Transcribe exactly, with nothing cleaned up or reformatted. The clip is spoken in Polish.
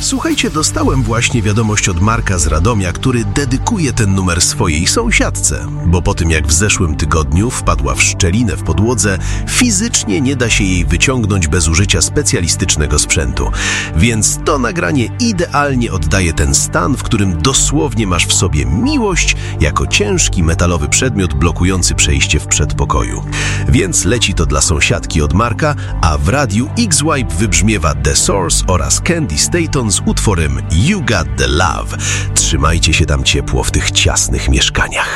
Słuchajcie, dostałem właśnie wiadomość od Marka z Radomia, który dedykuje ten numer swojej sąsiadce, bo po tym jak w zeszłym tygodniu wpadła w szczelinę w podłodze, fizycznie nie da się jej wyciągnąć bez użycia specjalistycznego sprzętu. Więc to nagranie idealnie oddaje ten stan, w którym dosłownie masz w sobie miłość jako ciężki metalowy przedmiot blokujący przejście w przedpokoju. Więc leci to dla sąsiadki od Marka, a w radiu X-Wipe wybrzmiewa The Source oraz Candy Staton z utworem You Got The Love. Trzymajcie się tam ciepło w tych ciasnych mieszkaniach.